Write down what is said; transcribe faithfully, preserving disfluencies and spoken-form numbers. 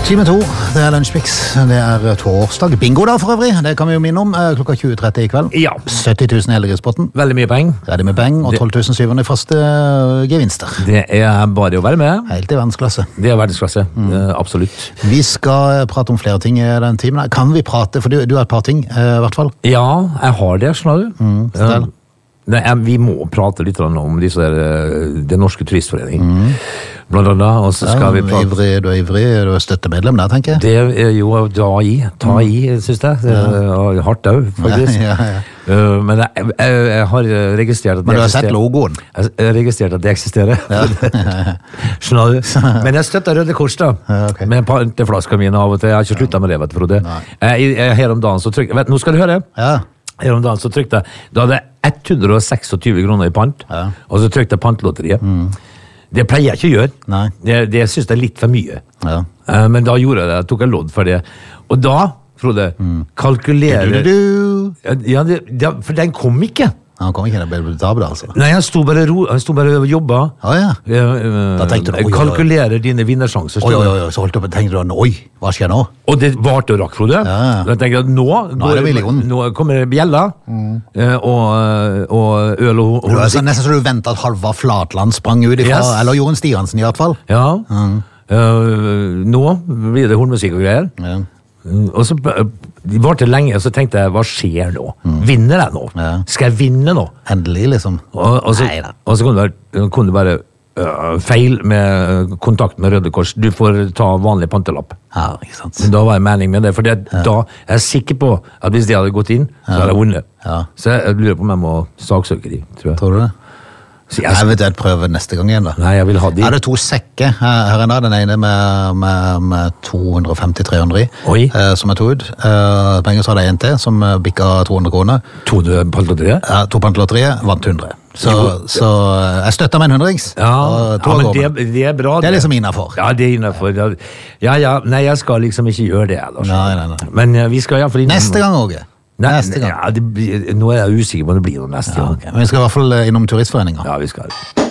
Time to, det er Lunsjmix. Det er torsdag. Bingo da, for øvrig. Det kan vi jo minne om. Klokka tjue tretti i kveld. Ja. sytti tusen i helgerispotten. Veldig mye penger. Reddig med penger, og tolv tusen syv hundre i faste gevinster. Det er bare å være med. Helt i verdensklasse. Det er verdensklasse, mm. uh, absolutt. Vi skal prate om flere ting i den timen. Kan vi prate, for du, du har et par ting, uh, i hvert fall. Ja, jeg har det, skjønner du. Mm, fortell. Uh, det er, vi må prate litt om disse der, det norske turistforening. Mm. Blant annet, og så skal ja, vi prate... Ivrig, du er ivrig, du er støttemedlem der, tenker jeg. Det er jo da i, ta i, synes jeg. Det er hardt også, faktisk. Ja, ja, ja. Uh, men jeg, jeg, jeg har registrert at det Men du har sett logoen? Jeg har registrert at det eksisterer. Ja. Skjønner du? Men jeg støtter Røde Kors da, ja, okay. med panteflasker mine av og til. Jeg har ikke sluttet med det, vet du, Frode. Jeg, jeg, her om dagen så trykte jeg, vet, nå skal du høre. Ja. Her om dagen så trykte jeg, da hadde jeg ett hundre seksogtyve kroner i pant, ja. Og så trykte jeg pantelotteriet. Mm. Det pleier jeg ikke å gjøre. Nei. Det, det synes jeg er litt for mye. Ja. Uh, men da gjorde jeg det, jeg tok en lodd for det. Og da, Frode, mm. kalkulerer... Du, du, du. Ja, det, det, for den kom ikke. Han kom ikke, det ble tabt, altså. Nei, han sto bare, ro, han sto bare og jobbet. Å ja. Uh, da tenkte du, oi, kalkulerer oi, oi. dine vinnersjanser. Oi, oi, oi, så holdt du opp og tenkte du, oi, hva skjer nå? Og det varte og rakk, Frode. Ja. Da tenkte jeg at nå, nå, går, nå kommer bjella, mm. uh, og, og øl og... og det var så, nesten så du ventet at Halvard Flatland sprang ut ifra, yes. Eller Jorunn Stiansen i hvert fall. Ja, mm. uh, nå blir det hornmusikk og greier. Ja. Og så det var til lenge, og så tenkte jeg, hva skjer nå? Mm. Vinner jeg nå? Ja. Skal jeg vinne nå? Endelig, liksom. Og, og så, og så kunne det, kunne det bare uh, feil med kontakt med Røde Kors. Du får ta vanlig pantelapp. Ja, ikke sant. Da var jeg mening med det, for det, ja. Da er jeg sikker på at hvis de hadde gått inn, så hadde jeg vunnet. Ja. Så jeg lurer på om jeg må saksøke de, tror jeg. Tror du det? Så jeg eventuelt prøve neste gang igjen da. Nei, jeg vil ha de. Jeg hadde to sekker her en dag, den ene med, med, med to hundre femti til tre hundre i, eh, som jeg tog ut. Eh, penger så hadde jeg en til, som bikka to hundre kroner. To pantelotteriet? Ja, to pantelotteriet, vant hundre. Så, så jeg støtter meg en hundrings. Ja, ja men det, det er bra. Det er liksom innenfor. Ja, det er innenfor. Ja, ja, nei, jeg skal liksom ikke gjøre det. Da, nei, nei, nei. Men vi skal i hvert fall innom... Neste gang, Åge. Nei, neste gang. Ja, det, nå er jeg usikker på om det blir noe neste ja, gang. Okay. Men vi skal i hvert fall innom turistforeninger. Ja, vi skal.